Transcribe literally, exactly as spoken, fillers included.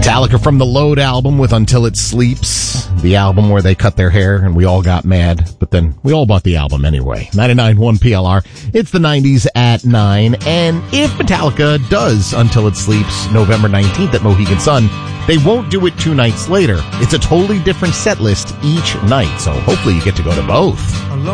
Metallica from the Load album with Until It Sleeps, the album where they cut their hair and we all got mad, but then we all bought the album anyway. ninety-nine point one P L R. It's the nineties at nine, and if Metallica does Until It Sleeps November nineteenth at Mohegan Sun, they won't do it two nights later. It's a totally different set list each night, so hopefully you get to go to both.